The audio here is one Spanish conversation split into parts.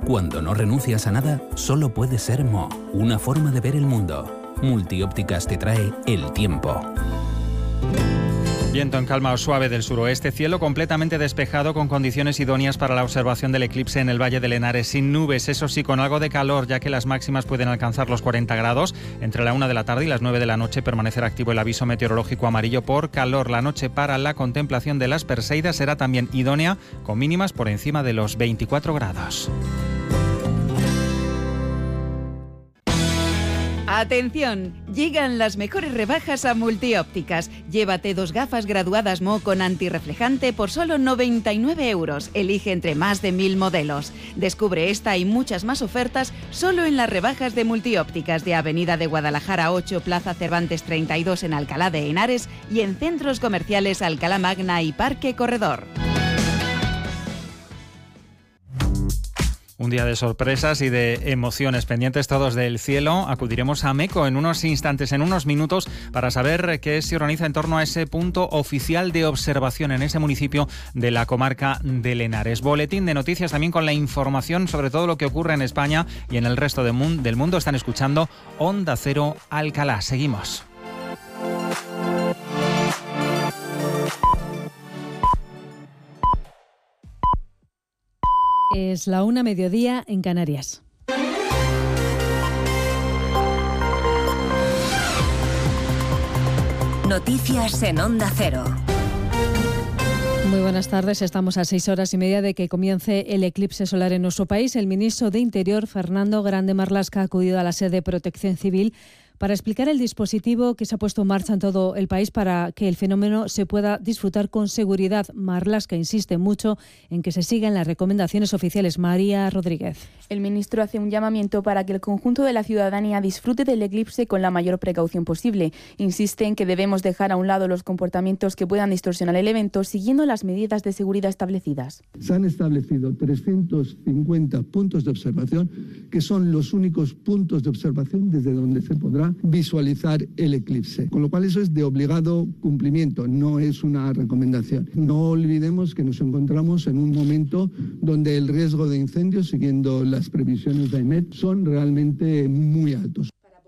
Cuando no renuncias a nada, solo puede ser Mo, una forma de ver el mundo. Multiópticas te trae el tiempo. Viento en calma o suave del suroeste, cielo completamente despejado con condiciones idóneas para la observación del eclipse en el Valle del Henares, sin nubes, eso sí, con algo de calor, ya que las máximas pueden alcanzar los 40 grados. Entre la 1 de la tarde y las 9 de la noche permanecerá activo el aviso meteorológico amarillo por calor. La noche para la contemplación de las Perseidas será también idónea, con mínimas por encima de los 24 grados. Atención, llegan las mejores rebajas a Multiópticas. Llévate 2 gafas graduadas Mo con antirreflejante por solo 99 €. Elige entre más de 1000 modelos. Descubre esta y muchas más ofertas solo en las rebajas de Multiópticas de Avenida de Guadalajara 8, Plaza Cervantes 32 en Alcalá de Henares y en centros comerciales Alcalá Magna y Parque Corredor. Un día de sorpresas y de emociones, pendientes todos del cielo. Acudiremos a MECO en unos instantes, en unos minutos, para saber qué se organiza en torno a ese punto oficial de observación en ese municipio de la comarca del Henares. Boletín de noticias también con la información sobre todo lo que ocurre en España y en el resto del mundo. Están escuchando Onda Cero Alcalá. Seguimos. Es la 1 mediodía en Canarias. Noticias en Onda Cero. Muy buenas tardes. Estamos a 6 horas y media de que comience el eclipse solar en nuestro país. El ministro de Interior, Fernando Grande Marlaska, ha acudido a la sede de Protección Civil para explicar el dispositivo que se ha puesto en marcha en todo el país para que el fenómeno se pueda disfrutar con seguridad. Marlaska insiste mucho en que se sigan las recomendaciones oficiales. María Rodríguez. El ministro hace un llamamiento para que el conjunto de la ciudadanía disfrute del eclipse con la mayor precaución posible. Insiste en que debemos dejar a un lado los comportamientos que puedan distorsionar el evento, siguiendo las medidas de seguridad establecidas. Se han establecido 350 puntos de observación, que son los únicos puntos de observación desde donde se podrá visualizar el eclipse, con lo cual eso es de obligado cumplimiento, no es una recomendación. No olvidemos que nos encontramos en un momento donde el riesgo de incendios, siguiendo las previsiones de AEMET, son realmente muy altos.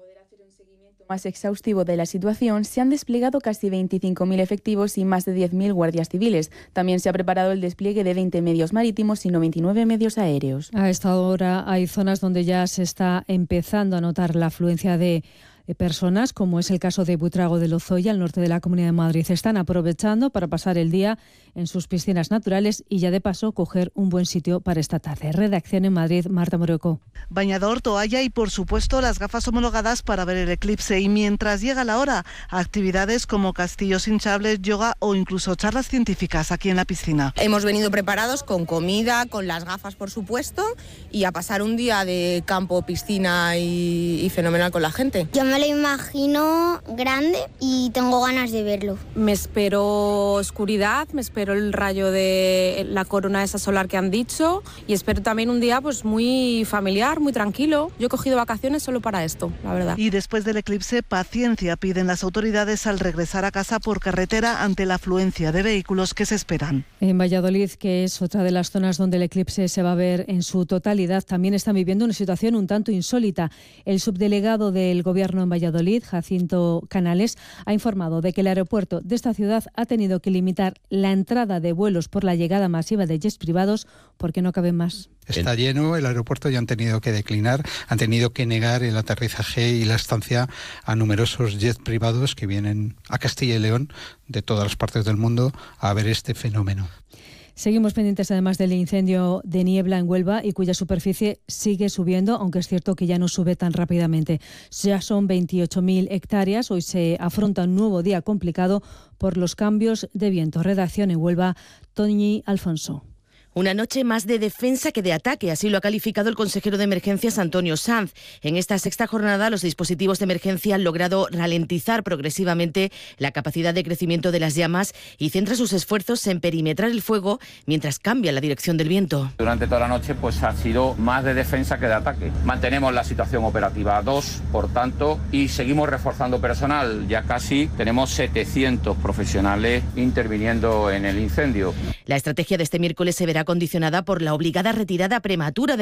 Más exhaustivo de la situación, se han desplegado casi 25.000 efectivos y más de 10.000 guardias civiles. También se ha preparado el despliegue de 20 medios marítimos y 99 medios aéreos. A esta hora hay zonas donde ya se está empezando a notar la afluencia de personas, como es el caso de Buitrago de Lozoya, al norte de la Comunidad de Madrid. Están aprovechando para pasar el día en sus piscinas naturales y ya de paso coger un buen sitio para esta tarde. Redacción en Madrid, Marta Moreco. Bañador, toalla y por supuesto las gafas homologadas para ver el eclipse. Y mientras llega la hora, actividades como castillos hinchables, yoga o incluso charlas científicas aquí en la piscina. Hemos venido preparados con comida, con las gafas por supuesto, y a pasar un día de campo, piscina y fenomenal con la gente. Yo me lo imagino grande y tengo ganas de verlo. Me espero oscuridad, me espero el rayo de la corona esa solar que han dicho y espero también un día pues muy familiar, muy tranquilo. Yo he cogido vacaciones solo para esto, la verdad. Y después del eclipse, paciencia piden las autoridades al regresar a casa por carretera ante la afluencia de vehículos que se esperan. En Valladolid, que es otra de las zonas donde el eclipse se va a ver en su totalidad, también están viviendo una situación un tanto insólita. El subdelegado del Gobierno en Valladolid, Jacinto Canales, ha informado de que el aeropuerto de esta ciudad ha tenido que limitar la entrada de vuelos por la llegada masiva de jets privados porque no caben más. Está lleno el aeropuerto y han tenido que declinar, han tenido que negar el aterrizaje y la estancia a numerosos jets privados que vienen a Castilla y León de todas las partes del mundo a ver este fenómeno. Seguimos pendientes además del incendio de niebla en Huelva y cuya superficie sigue subiendo, aunque es cierto que ya no sube tan rápidamente. Ya son 28.000 hectáreas. Hoy se afronta un nuevo día complicado por los cambios de viento. Redacción en Huelva, Toñi Alfonso. Una noche más de defensa que de ataque, así lo ha calificado el consejero de Emergencias Antonio Sanz. En esta sexta jornada, los dispositivos de emergencia han logrado ralentizar progresivamente la capacidad de crecimiento de las llamas y centra sus esfuerzos en perimetrar el fuego mientras cambia la dirección del viento. Durante toda la noche pues ha sido más de defensa que de ataque. Mantenemos la situación operativa 2, por tanto, y seguimos reforzando personal. Ya casi tenemos 700 profesionales interviniendo en el incendio. La estrategia de este miércoles se verá condicionada por la obligada retirada prematura de